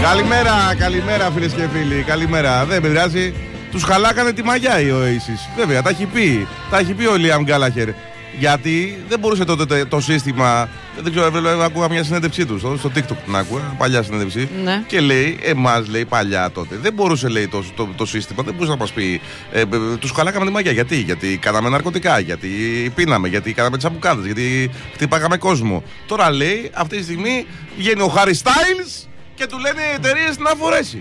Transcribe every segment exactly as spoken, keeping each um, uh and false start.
Καλημέρα, καλημέρα φίλες και φίλοι. Καλημέρα. Δεν με πειράζει. Τους χαλάκανε τη μαγιά οι Oasis. Βέβαια, τα έχει πει. Τα έχει πει ο Λίαμ Γκάλαχερ. Γιατί δεν μπορούσε τότε το, το σύστημα. Δεν ξέρω, άκουγα μια συνέντευξή του στο, στο TikTok. Να άκουγα, παλιά συνέντευξη. Ναι. Και λέει, εμάς λέει παλιά τότε. Δεν μπορούσε λέει το, το, το σύστημα, δεν μπορούσε να μας πει. Ε, ε, τους χαλάκαμε τη μαγιά. Γιατί, γιατί κάναμε ναρκωτικά, γιατί πίναμε, γιατί κάναμε τσαμπουκάδες, γιατί χτυπάγαμε κόσμο. Τώρα λέει, αυτή τη στιγμή βγαίνει ο Harry Styles και του λένε οι εταιρείες να φορέσει.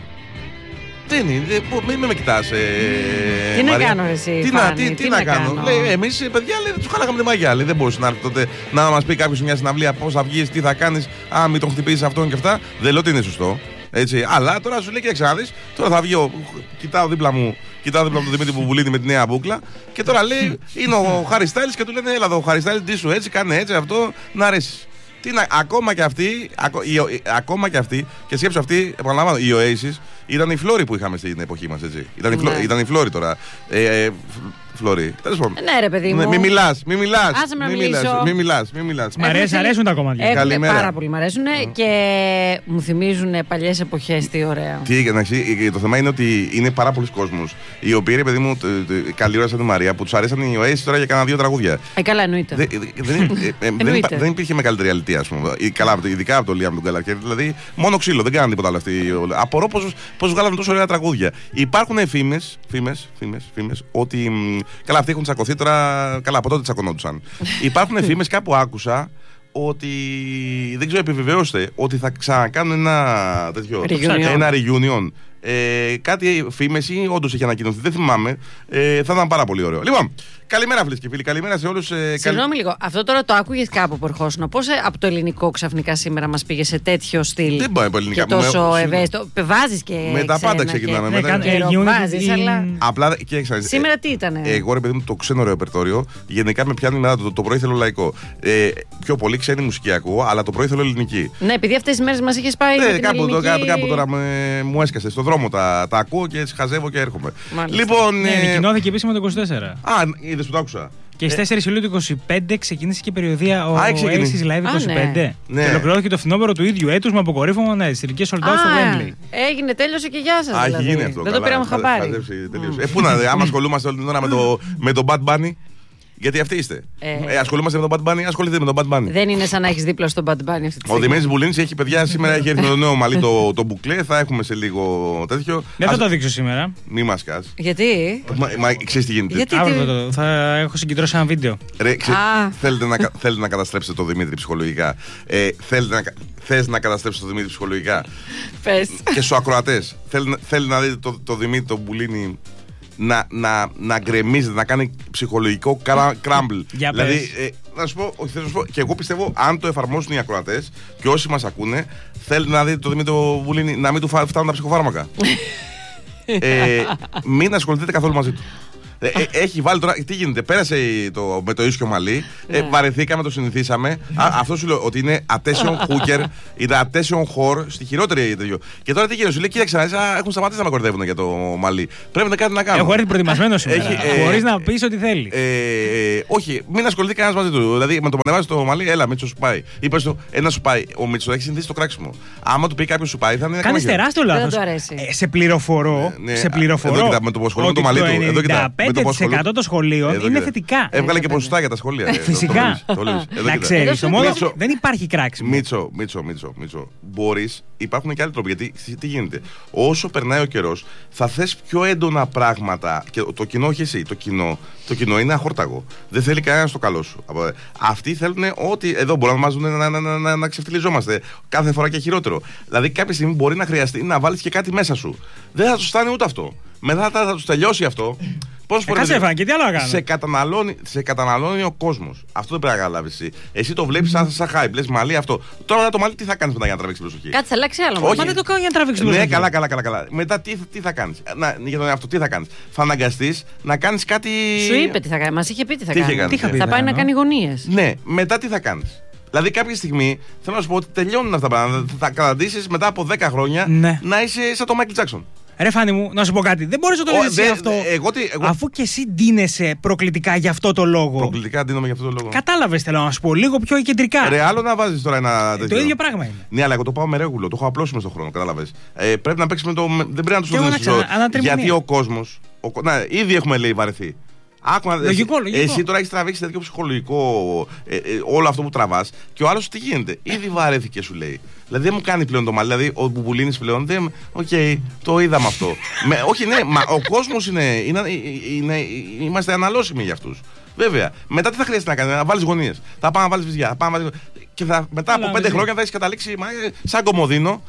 Δεν είναι, μην με κοιτάς. Ε, τι Μαρία. να κάνω εσύ, τι, Φάνη, να, τι, τι, τι να, να κάνω. κάνω. Λέει, εμείς παιδιά λέει, τους χαλάγαμε τη μαγιά. Λέει, δεν μπορούσε να έρθει τότε να μας πει κάποιος σε μια συναυλία πώς θα βγεις, τι θα κάνεις. Α, μην τον χτυπήσεις αυτόν και αυτά. Δεν λέω ότι είναι σωστό. Έτσι. Αλλά τώρα σου λέει και εξάδεις. Τώρα θα βγει, ο, κοιτάω δίπλα μου, κοιτάω δίπλα μου τον Δημήτρη Πουμπουλίδη με τη νέα μπούκλα. Και τώρα λέει, είναι ο Harry Styles και του λένε, έλα εδώ, ο Harry Styles, τι σου έτσι, κάνε έτσι, αυτό, να αρέσει. Τι να, ακόμα και αυτοί, ακο, οι, ακόμα και αυτοί, και σκέψου αυτοί, επαναλαμβάνω, οι Oasis ήταν οι φλόροι που είχαμε στην εποχή μας, έτσι. Ήταν, ναι. οι, φλό, ήταν οι φλόροι τώρα. Ε, ε, Φλόρι. Τέλος πάντων. Ναι, ρε παιδί μου. Ναι, μη μιλάς, μη μιλάς. Άσε με να μη μιλήσω. μιλάς, μη μιλάς, μη μιλάς. Μ' αρέσουν, αρέσουν τα κομμάτια. Καλημέρα. Πάρα πολύ μ' αρέσουν mm. και μου θυμίζουν παλιές εποχές. Τι ωραία. Τι έγινε, το θέμα είναι ότι είναι πάρα πολλοί κόσμος. Οι οποίοι, ρε παιδί μου, καλή ώρα σαν τη Μαρία, που τους αρέσαν οι Oasis τώρα για κάνα δύο τραγούδια. Ε, καλά, εννοείται. Δε, δεν, ε, δεν, υπά, δεν υπήρχε μεγαλύτερη αλητία, ας πούμε. Καλά, ειδικά από το Λίαμ τον Γκάλαχερ. Δηλαδή, μόνο ξύλο, δεν κάνανε τίποτα άλλο αυτοί. Απορώ πώς βγάλανε τόσο ωραία τραγούδια. Υπάρχουν φήμες, φήμες, φήμες, φήμες, ότι. Καλά, αυτοί έχουν τσακωθεί τώρα. Καλά, από τότε τσακωνόντουσαν. Υπάρχουν φήμες, κάπου άκουσα ότι. Δεν ξέρω, επιβεβαιώστε ότι θα ξανακάνουν ένα τέτοιο. Reunion. Ένα reunion. Ε, κάτι φήμες ή όντως έχει ανακοινωθεί, δεν θυμάμαι. Ε, θα ήταν πάρα πολύ ωραίο. Λοιπόν, καλημέρα φίλες και φίλοι, καλημέρα σε όλους. Ε, Συγγνώμη λίγο, αυτό τώρα το άκουγες κάπου που ερχόσουν. Πώς ε, από το ελληνικό ξαφνικά σήμερα μας πήγε σε τέτοιο στυλ? Δεν πάει από ελληνικά. Και τόσο ευαίσθητο. Βάζεις και. Με τα πάντα ξεκινάμε. Και... Μετά... Ε, βάζεις, αλλά. Απλά και έξαρες. Σήμερα ε, τι ήτανε? Εγώ ρε παιδί μου το ξένο ρεπερτόριο. Γενικά με πιάνει μετά το, το πρωί θέλω λαϊκό. Ε, πιο πολύ ξένη μουσική ακούω, αλλά το πρωί θέλω ελληνική. Ναι, επειδή αυτές τις μέρες μας είχες πάει. Ναι, με κάπου, ελληνική... κάπου, κάπου τώρα με, μου έσκασε. Στον δρόμο τα, τα ακούω και έτσι χαζεύω και έρχομαι. Μάλιστα. Λοιπόν. Ναι, ε... ανακοινώθηκε επίσημα το είκοσι τέσσερα. Α, είδες που το άκουσα. Και στις τέσσερις Ιουλίου του είκοσι πέντε ξεκίνησε και η περιοδία ο Oasis Live είκοσι πέντε. Ναι. Και ολοκληρώθηκε το φθινόπωρο του ίδιου έτους με αποκορύφωμα ναι, στις τελικές sold out στο Wembley. Έγινε, τέλειωσε και γεια σας. Α, δηλαδή. έχει γίνει αυτό. Δεν καλά, το πήραμε χαμπάρι. Mm. Ε, πού να δει, άμα ασχολούμαστε όλη την ώρα με το, με τον Bad Bunny. Γιατί αυτοί είστε. Ε, ε, ασχολούμαστε με τον Bad Bunny, ασχοληθείτε με τον Bad Bunny. Δεν είναι σαν να έχει δίπλα στον Bad Bunny αυτή τη στιγμή. Ο Δημήτρης Μπουλίνης έχει παιδιά σήμερα, έχει έρθει με το νέο μαλλί το, το μπουκλέ. Θα έχουμε σε λίγο τέτοιο. Δεν θα το δείξω σήμερα. Μη μας κάτς. Γιατί? Μα, μα ξέρεις τι γίνεται. Γιατί Αύριο το, θα έχω συγκεντρώσει ένα βίντεο. Ρε, ξέ, θέλετε, να, θέλετε να καταστρέψετε το Δημήτρη ψυχολογικά. Ε, θέλετε να, θες να καταστρέψετε το Δημήτρη ψυχολογικά. Πες. Και στους ακροατές. Θέλετε θέλει να δείτε το, το Δημήτρη τον Μπουλίνη. Να, να, να γκρεμίζεται, να κάνει ψυχολογικό κράμπλ. Δηλαδή, ε, να σου πω, όχι, θέλω να σου πω, και εγώ πιστεύω, αν το εφαρμόσουν οι ακροατές και όσοι μας ακούνε, θέλουν να δείτε το Δημήτρη Βουλίνη να μην του φτάνουν τα ψυχοφάρμακα. ε, μην ασχοληθείτε καθόλου μαζί του. Ε, ε, έχει βάλει τώρα. Τι γίνεται, πέρασε το, με το ίσιο μαλλί. Ε, βαρεθήκαμε, το συνηθίσαμε. Α, αυτό σου λέω ότι είναι attention hooker, είναι attention whore στη χειρότερη τέτοιο. Και τώρα τι γίνεται, σου λέει, κοίταξε, έχουν σταματήσει να με κορδεύουν για το μαλλί. Πρέπει να κάτι να κάνω. Έχω έρθει προετοιμασμένο σήμερα. ε, Χωρίς να πεις ό,τι θέλει. Ε, ε, όχι, μην ασχοληθεί κανένα μαζί του. Δηλαδή με το που ανεβάζει το μαλλί, έλα, Μίτσο σου πάει. Είπε του, ένα σου πάει. Ο Μίτσο έχει συνηθίσει το κράξιμο. Άμα του πει κάποιο σου πάει, θα είναι. Κάνει τεράστιο λάθος. Σε πληροφορώ. Σε πληροφορώ. Με το που ασχολούμαι το μαλλί του. ενενήντα πέντε τοις εκατό των σχολείων είναι θετικά. Έβγαλε και ποσοστά για τα σχολεία. Φυσικά. Να ξέρεις, δεν υπάρχει κράξιμο. Μίτσο, Μίτσο, Μίτσο, Μίτσο. Μπορείς, υπάρχουν και άλλοι τρόποι. Γιατί τι γίνεται. Όσο περνάει ο καιρός, θα θες πιο έντονα πράγματα. Και το κοινό, όχι εσύ, το κοινό. Το κοινό είναι αχόρταγο. Δεν θέλει κανένα το καλό σου. Αυτοί θέλουν ότι εδώ μπορούμε να μάζουν να, να, να, να, να ξεφτυλιζόμαστε. Κάθε φορά και χειρότερο. Δηλαδή, κάποια στιγμή μπορεί να χρειαστεί να βάλεις και κάτι μέσα σου. Δεν θα του φτάνει ούτε αυτό. Μετά θα, θα του τελειώσει αυτό. Πώς ε, κάτσε φαν, και τι άλλο να κάνω. Σε καταναλώνει, σε καταναλώνει ο κόσμος. Αυτό δεν πρέπει να καταλάβεις εσύ. Εσύ το βλέπεις σαν, σαν hype. Λες μαλλί αυτό. Τώρα μετά το μαλλί τι θα κάνεις μετά για να τραβήξεις την προσοχή. Κάτσε, αλλάξει άλλο. Μα δεν το κάνω για να τραβήξεις την προσοχή. Ναι, καλά, καλά, καλά, καλά. Μετά τι, τι θα κάνεις. Να, για τον εαυτό τι θα κάνεις. Θα αναγκαστείς να κάνεις κάτι. Σου είπε τι θα κάνει. Μας είχε πει τι θα τι κάνει. κάνει. Τι θα, θα πάει να κάνει γωνίες. Ναι, μετά τι θα κάνεις. Δηλαδή, κάποια στιγμή θέλω να σου πω ότι τελειώνουν αυτά τα πράγματα. Θα καταντήσεις μετά από δέκα χρόνια ναι. να είσαι σαν τον Μάικλ Τζάκσον. Ρε Φάνη μου, να σου πω κάτι. Δεν μπορείς να το λες εσύ αυτό. Εγώ, τι, εγώ... Αφού και εσύ ντύνεσαι προκλητικά για αυτό το λόγο. Προκλητικά ντύνομαι για αυτό το λόγο. Κατάλαβες, θέλω να σου πω. Λίγο πιο κεντρικά. Ρε, άλλο να βάζεις τώρα ένα τέτοιο. Το ίδιο πράγμα είναι. Ναι, αλλά εγώ το πάω με ρέγουλο. Το έχω απλώσει στον χρόνο. Κατάλαβες. Ε, πρέπει να παίξει με το. Δεν πρέπει να του δώσει. Γιατί ο κόσμος. Να, ήδη έχουμε λέει βαρεθεί. Άκουνα, λογικό, εσύ, λογικό. εσύ τώρα έχει τραβήξει τέτοιο ψυχολογικό ε, ε, όλο αυτό που τραβάς και ο άλλος τι γίνεται. Ήδη βαρέθηκε, σου λέει. Δηλαδή δεν μου κάνει πλέον το μαλλί. Δηλαδή ο Μπουμπουλίνης πλέον δεν. Οκ, okay, το είδαμε αυτό. με, όχι, ναι, μα ο κόσμος είναι, είναι, είναι. Είμαστε αναλώσιμοι για αυτούς. Βέβαια. Μετά τι θα χρειάζεται να κάνει, να βάλεις γωνίες. Θα πάμε να βάλεις βυζιά. Θα πάμε να βάλεις... Και θα, μετά από πέντε χρόνια θα έχεις καταλήξει μα, σαν κομμωδίνο.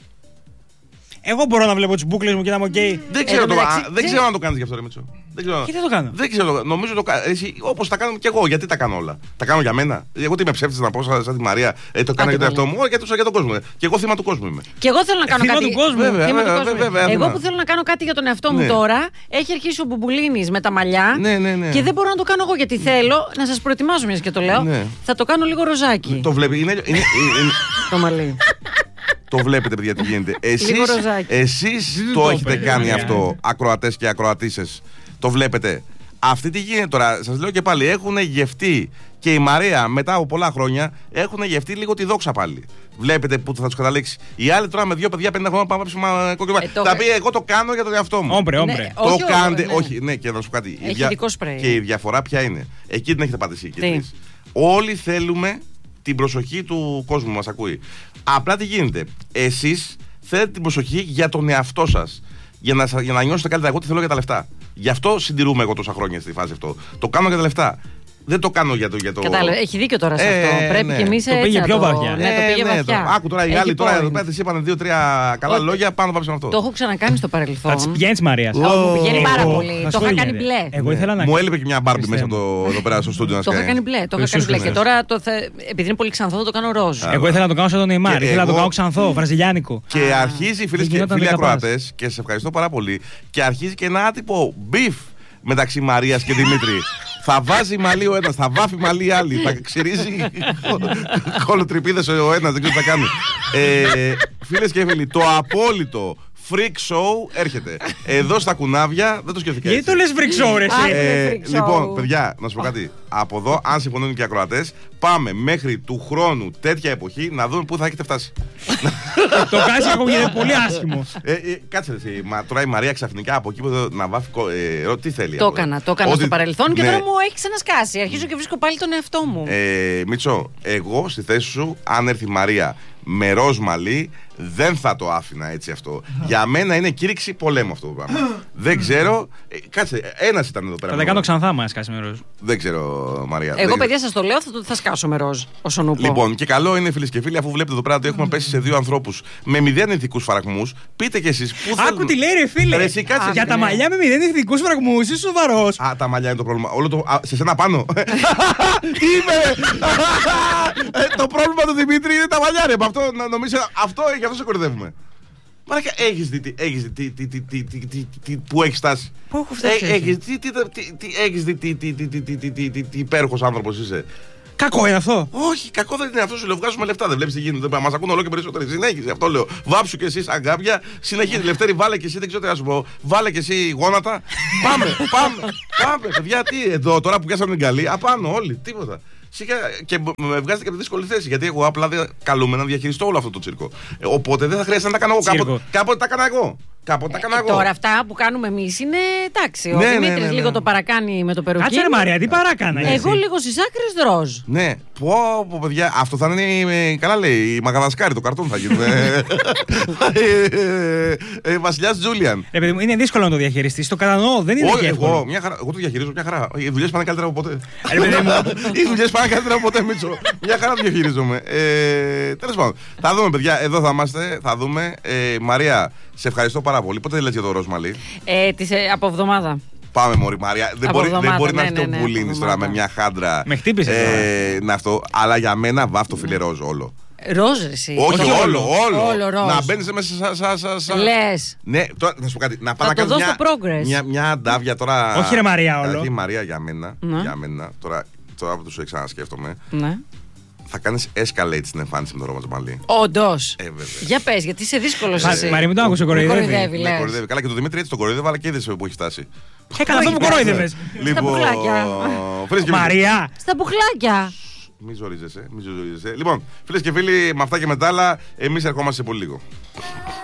Εγώ μπορώ να βλέπω τις μπούκλες μου και να είμαι οκ. Okay. Δεν ξέρω, ε, το, α, δεν ξέρω αν το κάνεις γι' αυτό, ρε Μίτσο. Δεν ξέρω. Και δεν το κάνω. Δεν ξέρω, νομίζω το κάνω. Όπως τα κάνω και εγώ. Γιατί τα κάνω όλα. Τα κάνω για μένα. Εγώ τι είμαι ψεύτης να πω σαν, σαν τη Μαρία. Ε, το κάνω για τον εαυτό μου. Όχι, για τον κόσμο. Και εγώ θύμα του κόσμου είμαι. Και εγώ θέλω να κάνω θύμα κάτι. Του κόσμου. Βέβαια, θύμα βέβαια, του κόσμου. βέβαια, βέβαια, εγώ που θέλω να κάνω κάτι για τον εαυτό μου ναι. τώρα. Έχει αρχίσει ο Μπουμπουλίνης με τα μαλλιά. Ναι, ναι, ναι. Και δεν μπορώ να το κάνω εγώ γιατί θέλω να σας προετοιμάσω μια και το λέω. Ναι. Θα το κάνω λίγο ροζάκι. Το βλέπει. Είναι, είναι, είναι, το μαλλί. Το βλέπετε, παιδιά, τι γίνεται. Εσείς, εσείς το, το έχετε πέρα, κάνει yeah. αυτό, ακροατές και ακροατήσες. Το βλέπετε. Αυτή τι γίνεται τώρα, σας λέω και πάλι, έχουν γευτεί και η Μαρία μετά από πολλά χρόνια έχουν γευτεί λίγο τη δόξα πάλι. Βλέπετε που θα τους καταλήξει. Οι άλλοι τώρα με δύο παιδιά πενήντα χρόνια πάμε να κόκκι. Θα πει, εγώ το κάνω για τον εαυτό μου. Όμπρε, όμπρε. Ναι, το κάνετε. Ναι. Όχι, ναι, και να σου πω κάτι. Έχει δικό σπρέι. Και η διαφορά ποια είναι. Εκεί την έχετε πατήσει και εσείς. Όλοι θέλουμε την προσοχή του κόσμου μας ακούει. Απλά τι γίνεται. Εσείς θέλετε την προσοχή για τον εαυτό σας. Για να, για να νιώσετε καλύτερα. Εγώ τι θέλω για τα λεφτά. Γι' αυτό συντηρούμε εγώ τόσα χρόνια στη φάση αυτό. Το κάνω για τα λεφτά. Δεν το κάνω για το. Για το... Κατάλαβε, έχει δίκιο τώρα σε ε, αυτό. Πρέπει ναι. και εμείς το πήγε πιο βαθιά. Ναι, το πήγε ναι, βαθιά. Το... Άκου τώρα οι άλλοι τώρα εδώ πέρα τη είπαν δύο-τρία καλά λόγια. Πάνω πάμε σε αυτό. Το έχω ξανακάνει στο παρελθόν. Θα τη πηγαίνει Μαρία. Μου πηγαίνει πάρα πολύ. Το είχα κάνει μπλε. Μου έλειπε και μια μπάρμπι μέσα εδώ πέρα στο στούντιο να σκάει. Το είχα κάνει μπλε. Το είχα κάνει μπλε. Και τώρα επειδή είναι πολύ ξανθό θα το κάνω ροζ. Εγώ ήθελα να το κάνω σαν τον Νεϊμάρ. Ήθελα να το κάνω ξανθό, βραζιλιάνικο. Και αρχίζει, φίλε και φίλοι ακροατές, και σε ευχαριστώ πάρα πολύ, και αρχίζει και ένα άτυπο μπιφ μεταξύ Μαρίας και Δημήτρη. Θα βάζει μαλλί ο ένας, θα βάφει μαλλί η άλλη, θα ξυρίζει κολοτρυπίδες ο ένας, δεν ξέρω τι θα κάνει. Ε, φίλες και φίλοι, το απόλυτο freak show έρχεται. Εδώ στα κουνάβια, δεν το σκέφτηκα έτσι. Γιατί το λες freak show, ρε εσύ. Ε, λοιπόν, παιδιά, να σου πω κάτι. Από εδώ, αν συμφωνούν και οι ακροατές, πάμε μέχρι του χρόνου τέτοια εποχή να δούμε πού θα έχετε φτάσει. Το κάνεις ακόμα γιατί είναι πολύ άσχημο. Ε, ε, κάτσε εσύ, μα, τώρα η Μαρία ξαφνικά από εκεί που να βάφει. Ε, τι θέλει. Το έκανα, το έκανα στο παρελθόν και τώρα μου έχει ξανασκάσει. Αρχίζω και βρίσκω πάλι τον εαυτό μου. Ε, Μίτσο, εγώ στη θέση σου, αν έρθει η Μαρία με ροζ μαλλί, δεν θα το άφηνα έτσι αυτό. Για μένα είναι κήρυξη πολέμου αυτό το πράγμα. Δεν ξέρω. Ε, κάτσε, ένας ήταν εδώ πέρα. Θα τα κάνω ξανθά, μα σκάσει με ροζ. Δεν ξέρω, Μαρία. Εγώ, παιδιά, σας το λέω, θα, θα σκάσω με ροζ. Όσο νου πω. Λοιπόν, και καλό είναι, φίλες και φίλοι, αφού βλέπετε εδώ πέρα ότι έχουμε πέσει σε δύο ανθρώπους με μηδέν ηθικούς φραγμούς, πείτε κι εσείς πού θέλετε. Άκου τι λέει, ρε φίλε. Ρε, εσύ, κάτσε, για ναι. τα μαλλιά με μηδέν ηθικούς φραγμούς, είσαι σοβαρός. Α, τα μαλλιά είναι το πρόβλημα. Όλο το. Α, σε σένα πάνω. Είμαι! Το πρόβλημα του Δημήτρη είναι τα μαλλιά, ρε. Αυτό, νομίζω, αυτό, γι' αυτό σε κορυδεύουμε. Μαράκα, έχεις δει, έχεις δει τι, τι, τι, τι, τι, τι, τι, που έχεις φτάσει. Πού έχω φτάσει. Έχεις δει τι, έχεις δει τι, τι, τι, τι, τι, τι, τι, τι υπέροχος άνθρωπος είσαι. Κακό είναι αυτό. Όχι, κακό δεν είναι αυτό. Σου λέω, βγάζουμε λεφτά. Δεν βλέπεις τι γίνεται. Μας ακούν όλο και περισσότεροι. Συνέχιζε. Αυτό λέω. Βάψου κι εσύ σαν κάποια. Συνεχίζει. Λευτέρη, βάλε κι εσύ. Δεν ξέρω τι να σου πω. Βάλε κι εσύ γόνατα. Πάμε, πάμε. Πάμε. Παιδιά, τι εδώ τώρα που πιάσαμε την καλή. Απάνω όλοι. Τίποτα. Σίγα, και με βγάζετε και από δύσκολη θέση. Γιατί εγώ απλά δεν καλούμε να διαχειριστώ όλο αυτό το τσίρκο. Ε, οπότε δεν θα χρειάζεται να τα κάνω εγώ. Κάποτε, κάποτε τα έκανα εγώ. Κάποτε τα έκανα εγώ. Ε, τώρα αυτά που κάνουμε εμείς είναι εντάξει. Ο ναι, Δημήτρης ναι, ναι, ναι. λίγο το παρακάνει με το περουκίνι. Κάτσε ρε Μαρία, τι παράκανα. Εγώ εσύ. λίγο στις άκρες ροζ. Ναι, πω, πω παιδιά, αυτό θα είναι. Καλά λέει, η Μαγαδασκάρη, το καρτούν θα γίνει. Βασιλιάς Τζούλιαν. Είναι δύσκολο να το διαχειριστείς. Το κατανοώ, δεν είναι εύκολο. Εγώ το διαχειρίζω μια χαρά. Οι δουλειές πάνε καλύτερα από ποτέ. Οι δουλειές πάνε καλύτερα από ποτέ, Μίτσο. Μια χαρά το διαχειρίζομαι. Τέλος πάντων, θα δούμε, παιδιά, εδώ θα είμαστε. Θα δούμε. Μαρία, σε ευχαριστώ πάρα πολύ. Πότε λες για το ροζ μαλλί? Ε, τις, ε, από εβδομάδα. Πάμε, Μωρή Μαρία. Δεν μπορεί, εβδομάδα, δεν μπορεί ναι, να έχει ναι, το ναι, Μπουλίνης τώρα με μια χάντρα. Με χτύπησε. Ε, να αυτό. Αλλά για μένα βάφτο φίλε ροζ όλο. Ροζ, εσύ. Όχι, όχι όλο, όλο. όλο ροζ. Να μπαίνεις μέσα σαν. Σα, σα, λες. Ναι, τώρα να σου πω κάτι. Να πάω να κάνω μια, μια, μια αντάβια τώρα. Όχι, ρε Μαρία, όλο. Όχι, Μαρία για μένα. Ναι. Για μένα. Τώρα, τώρα που του ξανασκέφτομαι. Ναι. θα κάνεις escalate στην εμφάνιση με τον Ρώμα Τζαμαλή. Όντως. Ε, Για πες, γιατί είσαι δύσκολος εσύ. Μαρία, μην το άκουσε, κοροϊδεύει. Ναι, κοροϊδεύει. Καλά, και τον Δημήτρη έτσι τον κοροϊδεύει, αλλά και είδες που έχει φτάσει. Ε, καλά, αυτό που κοροϊδεύες. Στα πουχλάκια. Μαρία. Στα πουχλάκια. Μη ζορίζεσαι, μη ζορίζεσαι. Λοιπόν, φίλες και φίλοι, με αυτά και με τα άλλα, εμείς ερχόμαστε σε πολύ λίγο.